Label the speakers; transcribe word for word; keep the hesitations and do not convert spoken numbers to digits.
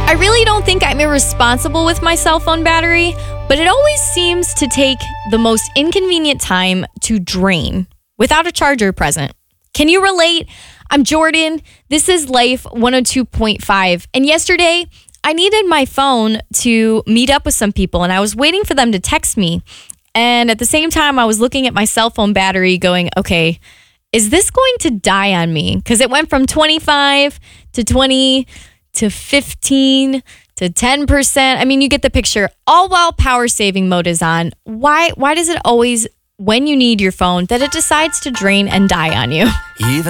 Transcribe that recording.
Speaker 1: I really don't think I'm irresponsible with my cell phone battery, but it always seems to take the most inconvenient time to drain without a charger present. Can you relate? I'm Jordan. This is Life one oh two point five. And yesterday, I needed my phone to meet up with some people, and I was waiting for them to text me. And at the same time, I was looking at my cell phone battery going, okay, is this going to die on me? Because it went from twenty-five to twenty to fifteen to ten percent. I mean, you get the picture. All while power saving mode is on. Why, why does it always, when you need your phone, that it decides to drain and die on you?
Speaker 2: Even